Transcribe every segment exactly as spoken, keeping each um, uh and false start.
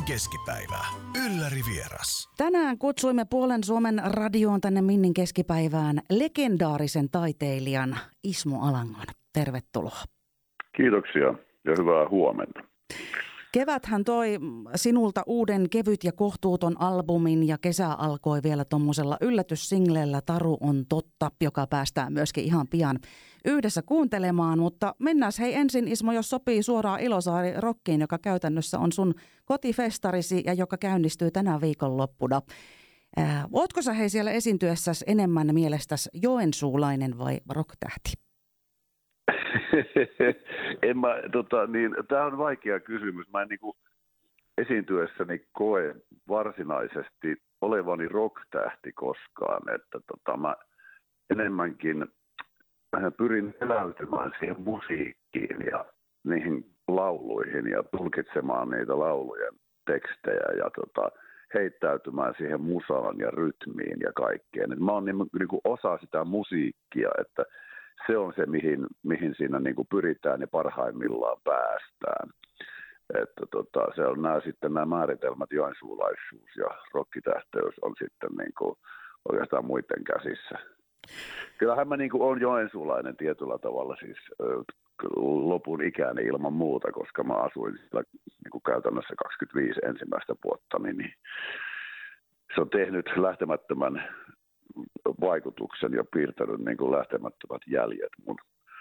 keskipäivä. Ylläri vieras. Tänään kutsuimme puolen Suomen radioon tänne Minnin keskipäivään legendaarisen taiteilijan Ismo Alangon. Tervetuloa. Kiitoksia ja hyvää huomenta. Keväthän toi sinulta uuden Kevyt ja kohtuuton albumin ja kesä alkoi vielä tuommoisella yllätyssingleellä Taru on totta, joka päästään myöskin ihan pian yhdessä kuuntelemaan. Mutta mennään hei ensin Ismo, jos sopii suoraan Ilosaari Rockiin, joka käytännössä on sun kotifestarisi ja joka käynnistyy tänä viikonloppuna. Ää, ootko sä hei siellä esiintyessäsi enemmän mielestäsi joensuulainen vai rocktähti? en mä, tota, niin, tämä on vaikea kysymys. Mä en niin kuin esiintyessäni koe varsinaisesti olevani rock-tähti koskaan. Että, tota, mä enemmänkin pyrin eläytymään siihen musiikkiin ja niihin lauluihin ja tulkitsemaan niitä laulujen tekstejä ja tota, heittäytymään siihen musaan ja rytmiin ja kaikkeen. Et mä oon niin, niin kuin osa sitä musiikkia, että se on se, mihin, mihin siinä niin kuin pyritään ja parhaimmillaan päästään. Että tota, se on nämä, sitten nämä määritelmät, joensuulaisuus ja rokkitähteys on sitten niin kuin oikeastaan muiden käsissä. Kyllähän mä niin kuin olen joensuulainen tietyllä tavalla siis lopun ikäni ilman muuta, koska mä asuin sillä niin kuin käytännössä kaksikymmentäviisi ensimmäistä vuotta, niin se on tehnyt lähtemättömän vaikutuksen ja piirtänyt niin kuin lähtemättömät jäljet mun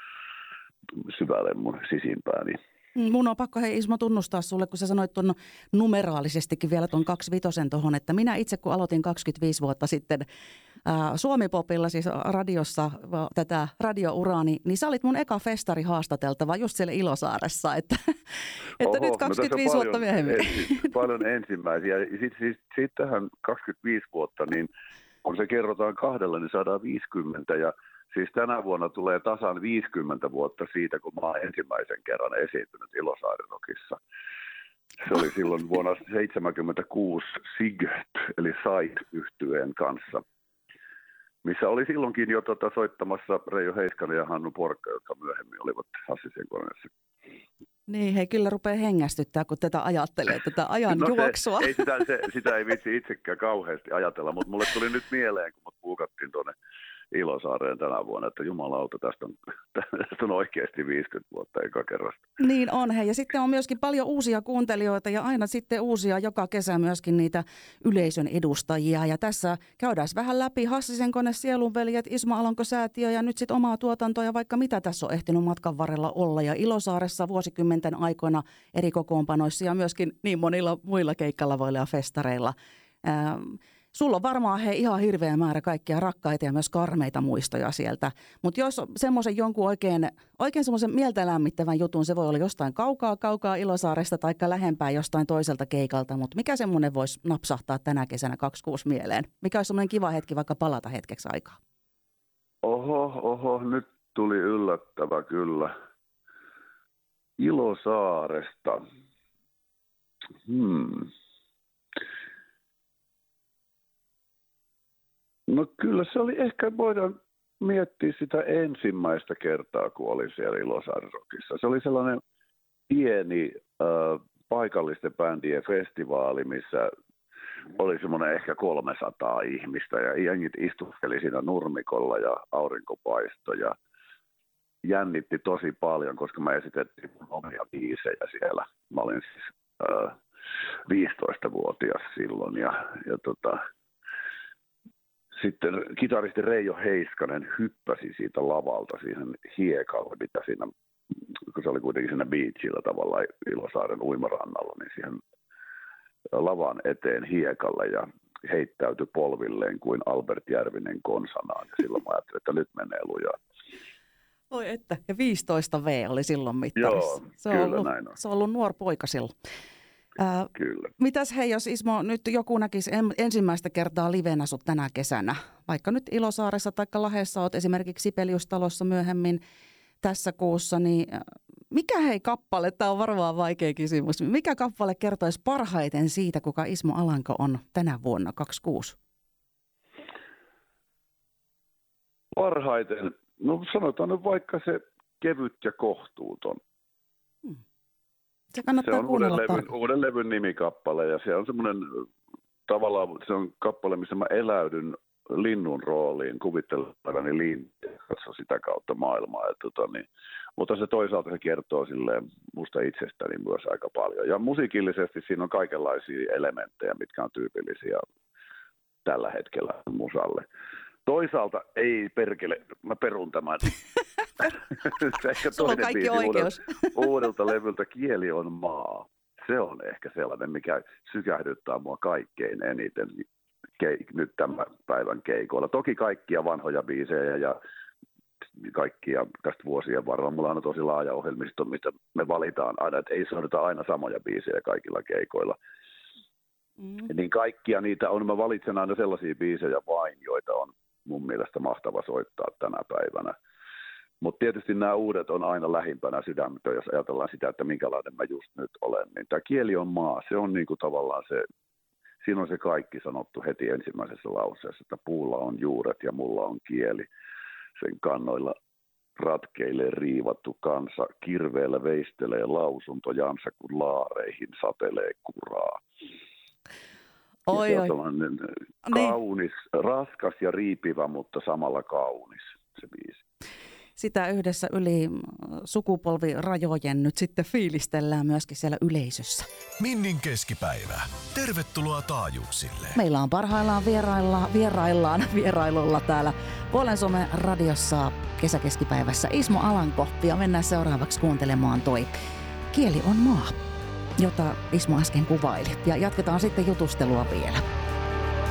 syvälle mun sisimpääni. Mun on pakko hei Ismo tunnustaa sulle, kun sä sanoit tuon numeraalisestikin vielä tuon kaksikymmentäviisi tohon, että minä itse kun aloitin kaksikymmentäviisi vuotta sitten ää, Suomi-popilla, siis radiossa tätä radiouraani, niin sä olit mun eka festari haastateltava just siellä Ilosaaressa, että, että Oho, nyt kaksikymmentäviisi no vuotta myöhemmin. Ensi, paljon ensimmäisiä. Sitten siis, sit tähän kaksikymmentäviisi vuotta, niin kun se kerrotaan kahdella, niin saadaan viisikymmentä ja siis tänä vuonna tulee tasan viisikymmentä vuotta siitä, kun mä oon ensimmäisen kerran esiintynyt Ilosaaren Rockissa. Se oli silloin vuonna seitsemänkymmentäkuusi Sight, eli Sight-yhtyeen kanssa, missä oli silloinkin jo tota soittamassa Reijo Heiskanen ja Hannu Porkka, jotka myöhemmin olivat Hassisen koneessa. Niin, hei, kyllä rupeaa hengästyttää, kun tätä ajattelee, tätä ajan no juoksua. Se, ei sitä, se, sitä ei vitsi itsekään kauheasti ajatella, mutta mulle tuli nyt mieleen, kun mut puukattiin tuonne Ilosaareen tänä vuonna, että jumalauta, tästä on, tästä on oikeasti viisikymmentä vuotta eka kerrasta. Niin on, hei. Ja sitten on myöskin paljon uusia kuuntelijoita ja aina sitten uusia joka kesä myöskin niitä yleisön edustajia. Ja tässä käydään vähän läpi Hassisen kone, Sielunveljet, Ismo Alanko-säätiö ja nyt sitten omaa tuotantoa ja vaikka mitä tässä on ehtinyt matkan varrella olla. Ja Ilosaaressa vuosikymmenten aikoina eri kokoonpanoissa ja myöskin niin monilla muilla keikkalavoilla ja festareilla. Ähm, Sulla on varmaan hei ihan hirveä määrä kaikkia rakkaita ja myös karmeita muistoja sieltä. Mutta jos semmoisen jonkun oikein, oikein semmoisen mieltä lämmittävän jutun, se voi olla jostain kaukaa, kaukaa Ilosaaresta tai lähempää jostain toiselta keikalta. Mutta mikä semmoinen voisi napsahtaa tänä kesänä kaksikymmentäkuusi mieleen? Mikä olisi semmoinen kiva hetki vaikka palata hetkeksi aikaa? Oho, oho, nyt tuli yllättävä kyllä. Ilosaaresta. Hmm. No kyllä se oli, ehkä voidaan miettiä sitä ensimmäistä kertaa, kun oli siellä Ilosaaren Rockissa. Se oli sellainen pieni äh, paikallisten bändien festivaali, missä oli semmoinen ehkä kolmesataa ihmistä ja jengit istuskeli siinä nurmikolla ja aurinkopaisto ja jännitti tosi paljon, koska me esitettiin mun omia biisejä siellä. Mä olin siis äh, viisitoistavuotias silloin ja, ja tota... Sitten kitaristi Reijo Heiskanen hyppäsi siitä lavalta siihen hiekalle, mitä siinä, kun se oli kuitenkin siinä beachillä tavallaan Ilosaaren uimarannalla, niin siihen lavan eteen hiekalle ja heittäytyi polvilleen kuin Albert Järvinen konsanaan. Ja silloin mä ajattelin, että nyt menee lujaa. Oi että, ja viisitoista vuotta oli silloin mittarissa. Joo, se on kyllä ollut, näin on. Se on ollut nuori poika silloin. Äh, Kyllä. Mitäs hei, jos Ismo nyt joku näkisi ensimmäistä kertaa livenä sut tänä kesänä, vaikka nyt Ilosaaressa tai Lahdessa oot esimerkiksi Sibeliustalossa myöhemmin tässä kuussa, niin mikä hei kappale, tämä on varmaan vaikea kysymys, mikä kappale kertoisi parhaiten siitä, kuka Ismo Alanko on tänä vuonna kaksikymmentäkuusi? Parhaiten, no sanotaan nyt vaikka se Kevyt ja kohtuuton. Hmm. Se kannattaa se on kuunnella uuden levyn, tarkkaan. uuden levyn nimikappale ja se on semmoinen tavallaan, se on kappale, missä mä eläydyn linnun rooliin, kuvittelevani lintuja, katso sitä kautta maailmaa. Ja tota, niin, mutta se toisaalta se kertoo silleen musta itsestäni myös aika paljon. Ja musiikillisesti siinä on kaikenlaisia elementtejä, mitkä on tyypillisiä tällä hetkellä musalle. Toisaalta ei perkele, mä perun tämän. Ehkä Sulla on kaikki oikeus. Uudelta, uudelta levyltä Kieli on maa. Se on ehkä sellainen, mikä sykähdyttää mua kaikkein eniten keik- nyt tämän päivän keikoilla. Toki kaikkia vanhoja biisejä ja kaikkia tästä vuosien varrella. Mulla on tosi laaja ohjelmisto, mistä me valitaan aina, että ei soiteta aina samoja biisejä kaikilla keikoilla. Mm. Niin kaikkia niitä on, mä valitsen aina sellaisia biisejä vain, joita on mun mielestä mahtava soittaa tänä päivänä. Mutta tietysti nämä uudet on aina lähimpänä sydämettä, jos ajatellaan sitä, että minkälainen mä just nyt olen. Niin tämä Kieli on maa, se on niinku tavallaan se, siinä on se kaikki sanottu heti ensimmäisessä lauseessa, että puulla on juuret ja mulla on kieli. Sen kannoilla ratkeilee riivattu kansa, kirveellä veistelee lausuntojansa, kun laareihin satelee kuraa. Oi, se oi. on kaunis, niin. Raskas ja riipivä, mutta samalla kaunis se biisi. Sitä yhdessä yli sukupolvirajojen nyt sitten fiilistellään myöskin siellä yleisössä. Minnin keskipäivä. Tervetuloa taajuuksille. Meillä on parhaillaan vieraillaan, vieraillaan vierailulla täällä Puolen Suomen radiossa kesäkeskipäivässä Ismo Alanko. Ja mennään seuraavaksi kuuntelemaan toi Kieli on maa, jota Ismo äsken kuvaili. Ja jatketaan sitten jutustelua vielä.